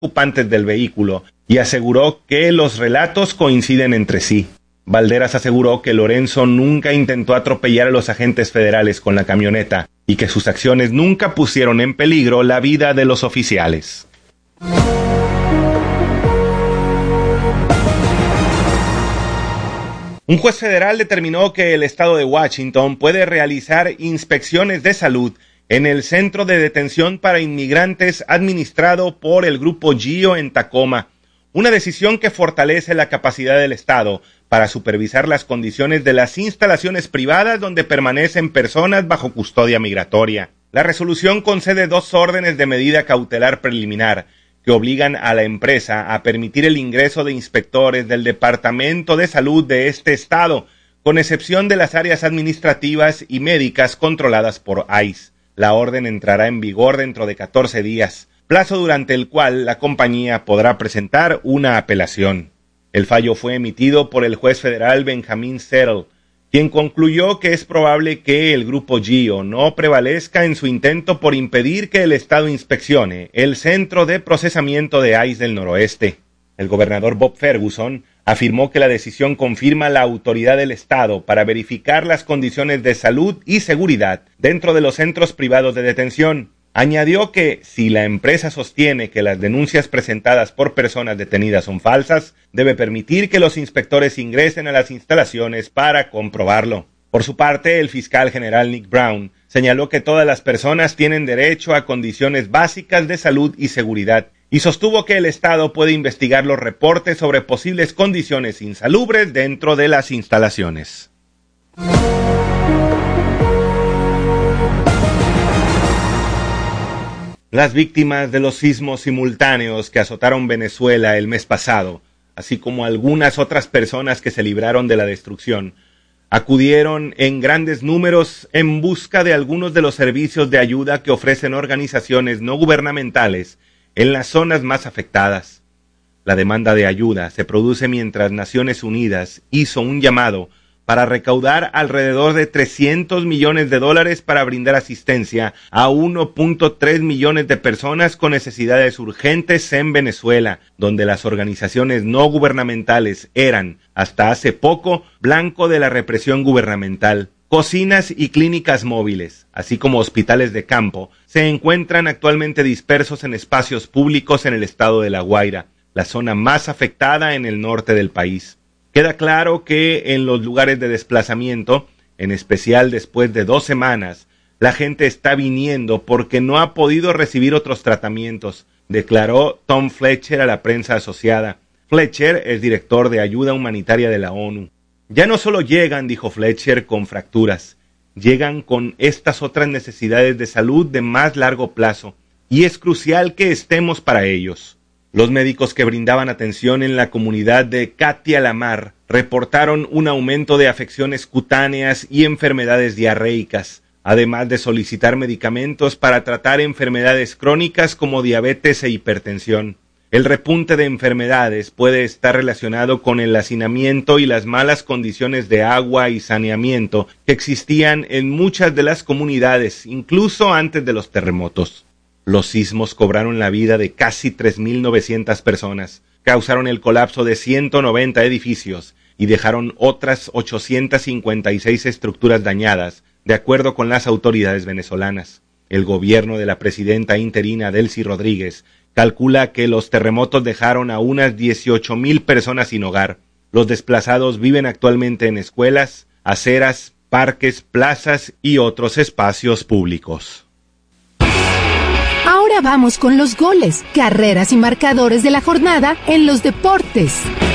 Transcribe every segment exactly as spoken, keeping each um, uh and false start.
ocupantes del vehículo y aseguró que los relatos coinciden entre sí. Valderas aseguró que Lorenzo nunca intentó atropellar a los agentes federales con la camioneta y que sus acciones nunca pusieron en peligro la vida de los oficiales. Un juez federal determinó que el estado de Washington puede realizar inspecciones de salud en el centro de detención para inmigrantes administrado por el Grupo Gio en Tacoma, una decisión que fortalece la capacidad del estado para supervisar las condiciones de las instalaciones privadas donde permanecen personas bajo custodia migratoria. La resolución concede dos órdenes de medida cautelar preliminar que obligan a la empresa a permitir el ingreso de inspectores del Departamento de Salud de este estado, con excepción de las áreas administrativas y médicas controladas por ICE. La orden entrará en vigor dentro de catorce días, plazo durante el cual la compañía podrá presentar una apelación. El fallo fue emitido por el juez federal Benjamin Settle, quien concluyó que es probable que el Grupo Gio no prevalezca en su intento por impedir que el Estado inspeccione el Centro de Procesamiento de ICE del Noroeste. El gobernador Bob Ferguson afirmó que la decisión confirma la autoridad del Estado para verificar las condiciones de salud y seguridad dentro de los centros privados de detención. Añadió que, si la empresa sostiene que las denuncias presentadas por personas detenidas son falsas, debe permitir que los inspectores ingresen a las instalaciones para comprobarlo. Por su parte, el fiscal general Nick Brown señaló que todas las personas tienen derecho a condiciones básicas de salud y seguridad, y sostuvo que el Estado puede investigar los reportes sobre posibles condiciones insalubres dentro de las instalaciones. Las víctimas de los sismos simultáneos que azotaron Venezuela el mes pasado, así como algunas otras personas que se libraron de la destrucción, acudieron en grandes números en busca de algunos de los servicios de ayuda que ofrecen organizaciones no gubernamentales en las zonas más afectadas. La demanda de ayuda se produce mientras Naciones Unidas hizo un llamado para recaudar alrededor de trescientos millones de dólares para brindar asistencia a uno punto tres millones de personas con necesidades urgentes en Venezuela, donde las organizaciones no gubernamentales eran, hasta hace poco, blanco de la represión gubernamental. Cocinas y clínicas móviles, así como hospitales de campo, se encuentran actualmente dispersos en espacios públicos en el estado de La Guaira, la zona más afectada en el norte del país. Queda claro que en los lugares de desplazamiento, en especial después de dos semanas, la gente está viniendo porque no ha podido recibir otros tratamientos, declaró Tom Fletcher a la prensa asociada. Fletcher es director de ayuda humanitaria de la ONU. Ya no solo llegan, dijo Fletcher, con fracturas, llegan con estas otras necesidades de salud de más largo plazo, y es crucial que estemos para ellos. Los médicos que brindaban atención en la comunidad de Katia Lamar reportaron un aumento de afecciones cutáneas y enfermedades diarreicas, además de solicitar medicamentos para tratar enfermedades crónicas como diabetes e hipertensión. El repunte de enfermedades puede estar relacionado con el hacinamiento y las malas condiciones de agua y saneamiento que existían en muchas de las comunidades, incluso antes de los terremotos. Los sismos cobraron la vida de casi tres mil novecientas personas, causaron el colapso de ciento noventa edificios y dejaron otras ochocientas cincuenta y seis estructuras dañadas, de acuerdo con las autoridades venezolanas. El gobierno de la presidenta interina Delcy Rodríguez calcula que los terremotos dejaron a unas dieciocho mil personas sin hogar. Los desplazados viven actualmente en escuelas, aceras, parques, plazas y otros espacios públicos. Ahora vamos con los goles, carreras y marcadores de la jornada en los deportes.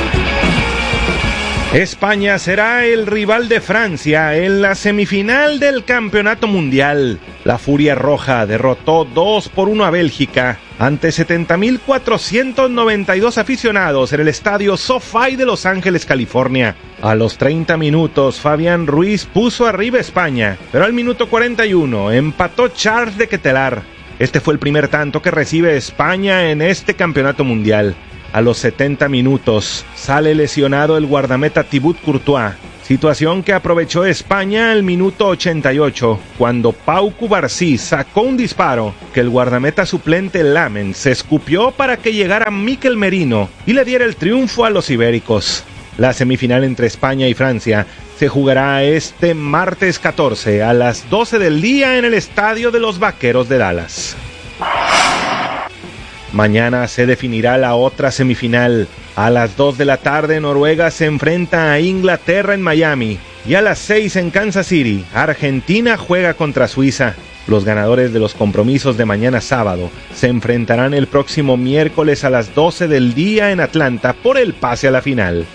España será el rival de Francia en la semifinal del Campeonato Mundial. La Furia Roja derrotó dos por uno a Bélgica ante setenta mil cuatrocientos noventa y dos aficionados en el estadio SoFi de Los Ángeles, California. A los treinta minutos, Fabián Ruiz puso arriba a España, pero al minuto cuarenta y uno empató Charles de Ketelaere. Este fue el primer tanto que recibe España en este campeonato mundial. A los setenta minutos, sale lesionado el guardameta Thibaut Courtois. situación que aprovechó España al minuto ochenta y ocho, cuando Pau Cubarsí sacó un disparo que el guardameta suplente Lamen se escupió para que llegara Mikel Merino y le diera el triunfo a los ibéricos. La semifinal entre España y Francia se jugará este martes catorce a las doce del día en el estadio de los Vaqueros de Dallas. Mañana se definirá la otra semifinal. A las dos de la tarde Noruega se enfrenta a Inglaterra en Miami y a las seis en Kansas City Argentina juega contra Suiza. Los ganadores de los compromisos de mañana sábado se enfrentarán el próximo miércoles a las doce del día en Atlanta por el pase a la final.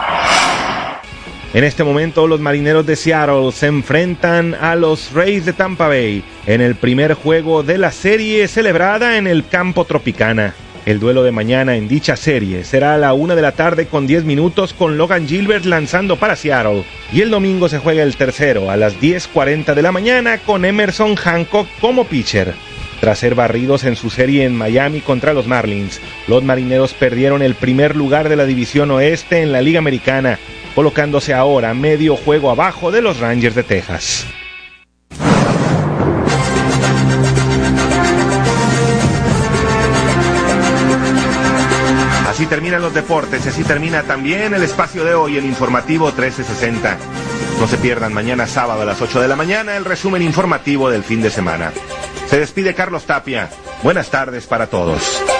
En este momento los Marineros de Seattle se enfrentan a los Rays de Tampa Bay en el primer juego de la serie celebrada en el campo Tropicana. El duelo de mañana en dicha serie será a la una de la tarde con diez minutos con Logan Gilbert lanzando para Seattle. Y el domingo se juega el tercero a las diez cuarenta de la mañana con Emerson Hancock como pitcher. Tras ser barridos en su serie en Miami contra los Marlins, los Marineros perdieron el primer lugar de la División Oeste en la Liga Americana, colocándose ahora medio juego abajo de los Rangers de Texas. Así terminan los deportes, así termina también el espacio de hoy, el informativo trece sesenta. No se pierdan mañana sábado a las ocho de la mañana el resumen informativo del fin de semana. Se despide Carlos Tapia. Buenas tardes para todos.